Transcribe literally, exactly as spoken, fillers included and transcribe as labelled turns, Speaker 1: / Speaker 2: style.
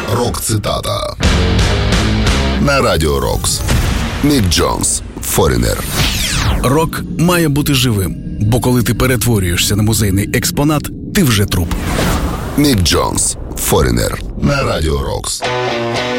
Speaker 1: Рок-цитата на Радіо Рокс. Мік Джонс, Foreigner.
Speaker 2: Рок має бути живим, бо коли ти перетворюєшся на музейний експонат, ти вже труп.
Speaker 1: Мік Джонс, Foreigner на Радіо Рокс.